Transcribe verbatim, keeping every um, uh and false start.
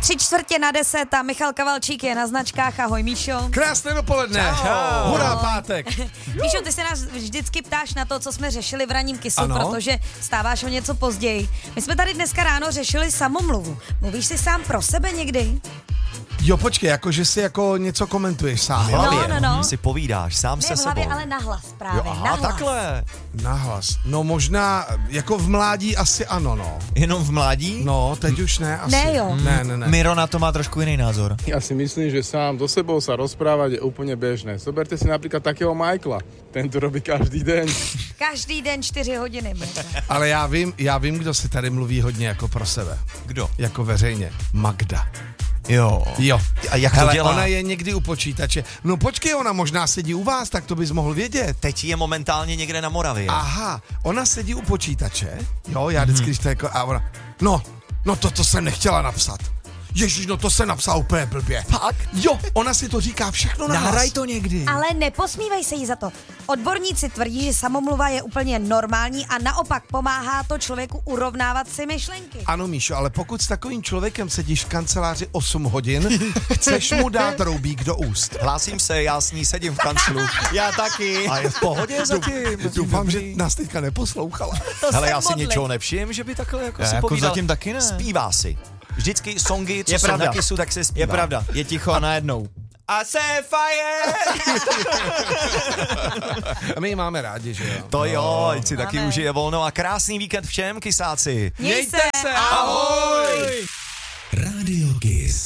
Tři čtvrtě na deset a Michal Kavalčík je na značkách. Ahoj, Míšo. Krásné dopoledne. Čau. Hurá, pátek. Míšo, ty se nás vždycky ptáš na to, co jsme řešili v ranním kysu, Ano. protože stáváš o něco později. My jsme tady dneska ráno řešili samomluvu. Mluvíš si sám pro sebe někdy? Jo, počkej, jako že si jako něco komentuješ sám. jo? Hlavě No, no, no. si povídáš sám Ne se v hlavě, sebou. ale nahlas právě. Jo, aha, nahlas. takhle. Nahlas. No možná, jako v mládí asi ano, no. Jenom v mládí? No, teď už ne asi. Ne, jo. Ne, ne, ne. Miro na to má trošku jiný názor. Ja si myslím, že sám so sebou sa rozprávať je úplne bežné. Zoberte si napríklad takého Michaela. Ten to robí každý deň. Každý den čtyři hodiny. Ale já vím, já vím, kdo si tady mluví hodně jako pro sebe. Kdo? Jako veřejně. Magda. Jo. Jo. A jak to Hele, dělá? ona je někdy u počítače. No počkej, ona možná sedí u vás, tak to bys mohl vědět. Teď je momentálně někde na Moravě. Aha, ona sedí u počítače, jo, já vždycky, když to jako, a ona, no, no to, to jsem nechtěla napsat. Ježíš, no to se napsal úplně blbě. Fakt? Jo, ona si to říká všechno na Nahraj hlas. to někdy. Ale neposmívej se jí za to. Odborníci tvrdí, že samomluva je úplně normální a naopak pomáhá to člověku urovnávat si myšlenky. Ano, Míšo, ale pokud s takovým člověkem sedíš v kanceláři osm hodin, chceš mu dát roubík do úst. Hlásím se, já s ní sedím v kanclu. Já taky. A je v pohodě zatím. Doufám, že nás teďka neposlouchala. Hele, já si něčeho nevšim, že by takhle jako Já si jako povídal. zatím taky ne. Zpívá si. Vždycky songy, co Je jsou pravda. na kysu, tak se zpívá. Je pravda, je ticho a najednou. A se fire! A my ji máme rádi, že jo. To jo, ať si taky Máme. užije volno a krásný víkend všem, kysáci. Měj se, Mějte se, ahoj!